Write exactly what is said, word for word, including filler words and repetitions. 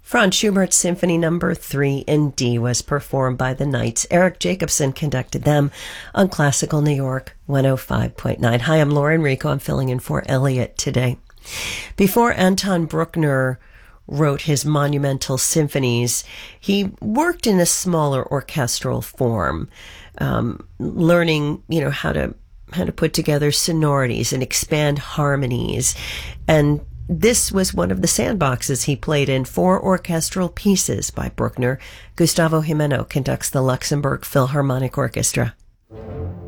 Franz Schubert's Symphony Number three in D was performed by the Knights. Eric Jacobson conducted them on Classical New York one oh five point nine. Hi, I'm Laura Enrico. I'm filling in for Elliot today. Before Anton Bruckner wrote his monumental symphonies, he worked in a smaller orchestral form, um, learning, you know, how to how to put together sonorities and expand harmonies. And this was one of the sandboxes he played in. Four orchestral pieces by Bruckner. Gustavo Gimeno conducts the Luxembourg Philharmonic Orchestra.